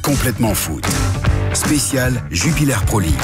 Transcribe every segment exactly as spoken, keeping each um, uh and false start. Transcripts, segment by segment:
Complètement foot. Spécial Jupiler Pro League.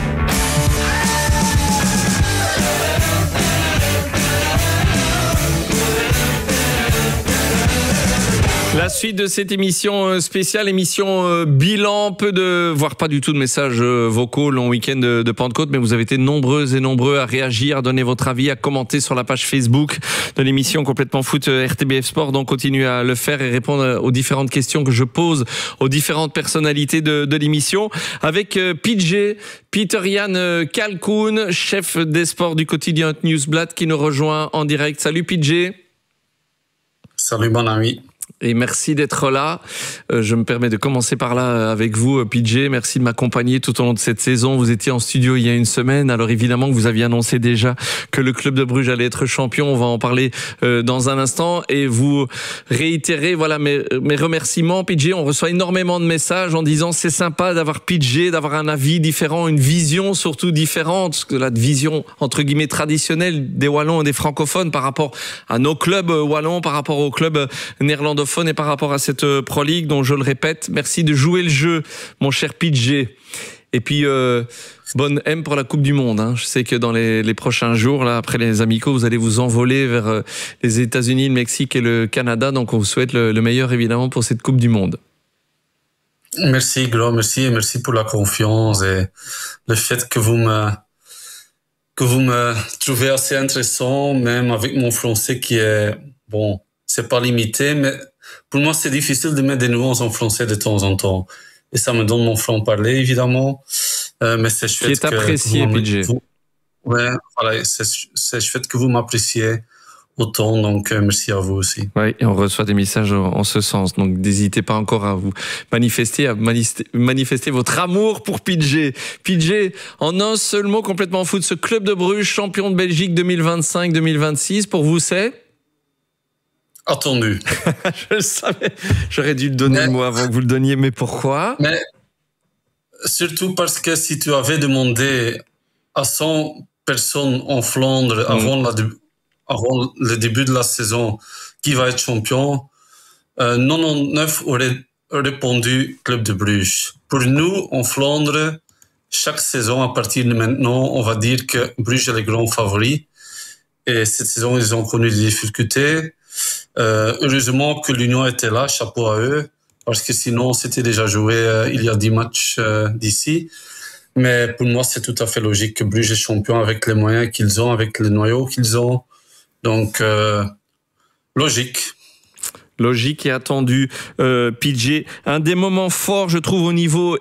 La suite de cette émission spéciale, émission euh, bilan, peu de, voire pas du tout de messages euh, vocaux long week-end de, de Pentecôte, mais vous avez été nombreux et nombreux à réagir, à donner votre avis, à commenter sur la page Facebook de l'émission Complètement Foot euh, R T B F Sport. Donc continuez à le faire et répondre aux différentes questions que je pose aux différentes personnalités de, de l'émission. Avec euh, P J, Peter-Jan Kalkoun, chef des sports du quotidien Newsblad, qui nous rejoint en direct. Salut P J. Salut mon ami. Et merci d'être là. Euh, je me permets de commencer par là avec vous, P J. Merci de m'accompagner tout au long de cette saison. Vous étiez en studio il y a une semaine. Alors évidemment que vous aviez annoncé déjà que le club de Bruges allait être champion. On va en parler euh, dans un instant. Et vous réitérez voilà, mes, mes remerciements, P J. On reçoit énormément de messages en disant c'est sympa d'avoir P J, d'avoir un avis différent, une vision surtout différente. Parce que la vision entre guillemets traditionnelle des Wallons et des francophones par rapport à nos clubs wallons, par rapport aux clubs néerlandophones et par rapport à cette Pro League, dont je le répète, merci de jouer le jeu, mon cher P J. Et puis, euh, bonne M pour la Coupe du Monde. Hein. Je sais que dans les, les prochains jours, là, après les amicaux, vous allez vous envoler vers euh, les États-Unis, le Mexique et le Canada. Donc, on vous souhaite le, le meilleur, évidemment, pour cette Coupe du Monde. Merci, Glo, merci et merci pour la confiance et le fait que vous me, que vous me trouvez assez intéressant, même avec mon français qui est, bon, c'est pas limité, mais pour moi, c'est difficile de mettre des nuances en français de temps en temps. Et ça me donne mon franc-parler, évidemment. Euh, mais c'est chouette qui est apprécié, que... P J. Vous... Ouais, voilà, c'est, c'est chouette que vous m'appréciez autant. Donc, euh, merci à vous aussi. Oui, et on reçoit des messages en, en ce sens. Donc, n'hésitez pas encore à vous manifester, à manifester, manifester votre amour pour P J. P J, en un seul mot, complètement foot, ce club de Bruges, champion de Belgique deux mille vingt-cinq deux mille vingt-six, pour vous, c'est... Attendu. Je le savais. J'aurais dû le donner mais, moi avant que vous le donniez, mais pourquoi? Mais surtout parce que si tu avais demandé à cent personnes en Flandre mmh. avant, la, avant le début de la saison qui va être champion, euh, quatre-vingt-dix-neuf auraient répondu Club de Bruges. Pour nous, en Flandre, chaque saison, à partir de maintenant, on va dire que Bruges est le grand favori. Et cette saison, ils ont connu des difficultés. Euh, heureusement que l'Union était là, chapeau à eux, parce que sinon c'était déjà joué euh, il y a dix matchs euh, d'ici. Mais pour moi, c'est tout à fait logique que Bruges est champion avec les moyens qu'ils ont, avec le noyau qu'ils ont. Donc, euh, logique. Logique et attendu, euh, P J. Un des moments forts, je trouve, au niveau